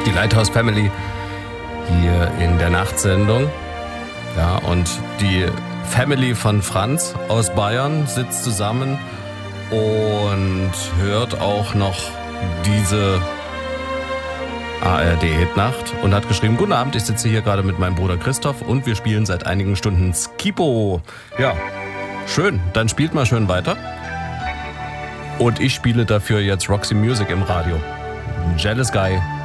Die Lighthouse Family hier in der Nachtsendung. Ja, und die Family von Franz aus Bayern sitzt zusammen und hört auch noch diese ARD-Hitnacht und hat geschrieben: Guten Abend, ich sitze hier gerade mit meinem Bruder Christoph und wir spielen seit einigen Stunden Skipo. Ja, schön, dann spielt mal schön weiter. Und ich spiele dafür jetzt Roxy Music im Radio. Jealous Guy